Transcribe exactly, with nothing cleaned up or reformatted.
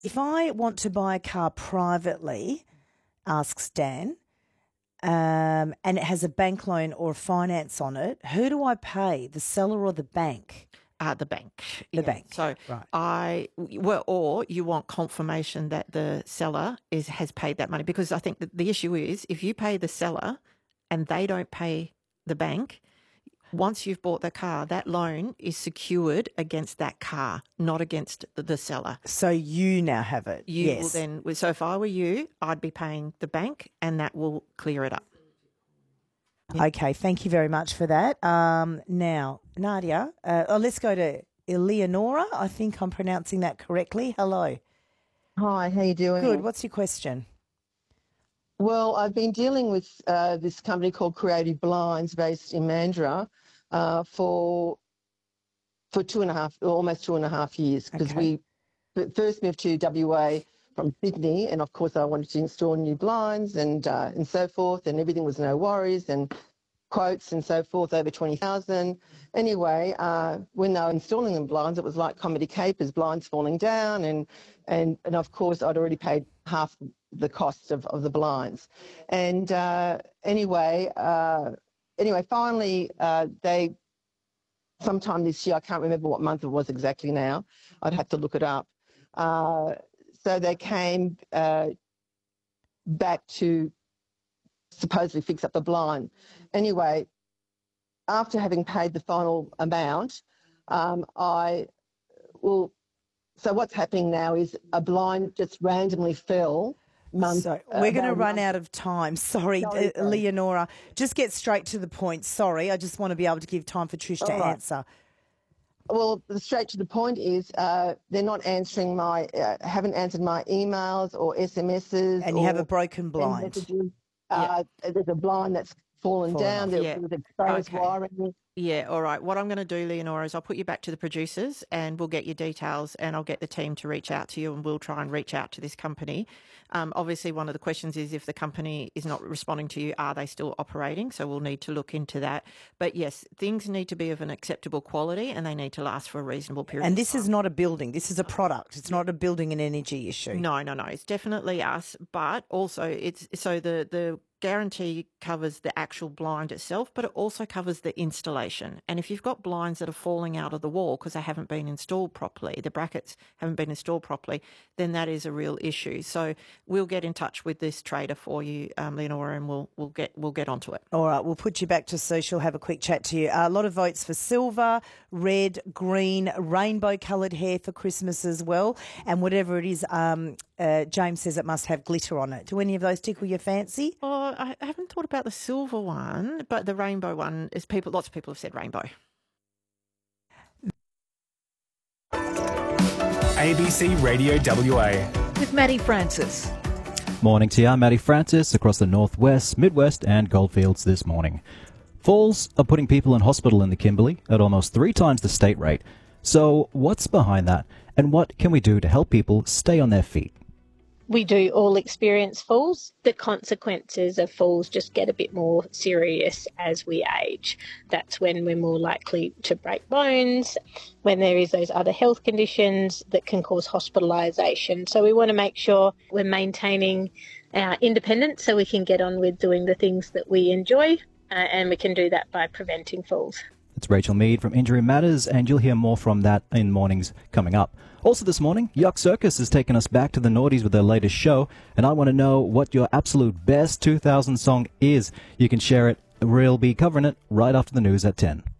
If I want to buy a car privately, asks Dan, um, and it has a bank loan or finance on it, who do I pay, the seller or the bank? Uh, the bank. The yeah. bank. So right. I, well, or you want confirmation that the seller is has paid that money, because I think that the issue is if you pay the seller and they don't pay the bank, once you've bought the car, that loan is secured against that car, not against the, the seller. So you now have it. You yes. will then. So if I were you, I'd be paying the bank, and that will clear it up. Okay, thank you very much for that. Um, now, Nadia, uh, oh, let's go to Eleonora. I think I'm pronouncing that correctly. Hello. Hi, how you doing? Good. What's your question? Well, I've been dealing with uh, this company called Creative Blinds based in Mandurah uh, for for two and a half, almost two and a half years, because Okay. we first moved to W A from Sydney, and of course I wanted to install new blinds and uh, and so forth, and everything was no worries and quotes and so forth, over twenty thousand. Anyway, uh, when they were installing the blinds, it was like comedy capers, blinds falling down, and and and of course I'd already paid half the cost of, of the blinds. And uh, anyway, uh, anyway, finally uh, they, sometime this year, I can't remember what month it was exactly now, I'd have to look it up. Uh, so they came uh, back to supposedly fix up the blind. Anyway, after having paid the final amount, um, I will, so what's happening now is a blind just randomly fell. Month, so we're going to uh, run month. out of time. Sorry, Sorry, uh, sorry. Leonora. Just get straight to the point. Sorry, I just want to be able to give time for Trish to All right. answer. Well, the straight to the point is uh, they're not answering my, uh, haven't answered my emails or S M Ses. And you or have a broken send blind. messages. Uh, There's a blind that's fallen, Fallen down. off. There Yeah. was exposed Okay. wiring. Yeah, all right. What I'm going to do, Leonora, is I'll put you back to the producers and we'll get your details and I'll get the team to reach out to you and we'll try and reach out to this company. Um, obviously, one of the questions is if the company is not responding to you, are they still operating? So we'll need to look into that. But yes, things need to be of an acceptable quality and they need to last for a reasonable period And of this time. is not a building. This is a product. It's not a building and energy issue. No, no, no. It's definitely us, but also it's so the the guarantee covers the actual blind itself, but it also covers the installation. And if you've got blinds that are falling out of the wall because they haven't been installed properly, the brackets haven't been installed properly, then that is a real issue. So we'll get in touch with this trader for you, um, Leonora, and we'll we'll get we'll get onto it. All right, we'll put you back to social, have a quick chat to you. Uh, a lot of votes for silver, red, green, rainbow-coloured hair for Christmas as well. And whatever it is, um, uh, James says it must have glitter on it. Do any of those tickle your fancy? Oh, I haven't thought about the silver one, but the rainbow one is people. Lots of people have said rainbow. A B C Radio W A. With Maddie Francis. Morning to you, Matty Francis, across the Northwest, Midwest and Goldfields this morning. Falls are putting people in hospital in the Kimberley at almost three times the state rate. So what's behind that, and what can we do to help people stay on their feet? We do all experience falls. The consequences of falls just get a bit more serious as we age. That's when we're more likely to break bones, when there is those other health conditions that can cause hospitalisation. So we want to make sure we're maintaining our independence so we can get on with doing the things that we enjoy, uh, and we can do that by preventing falls. It's Rachel Mead from Injury Matters, and you'll hear more from that in mornings coming up. Also this morning, Yuck Circus has taken us back to the noughties with their latest show, and I want to know what your absolute best two thousand song is. You can share it. We'll be covering it right after the news at ten.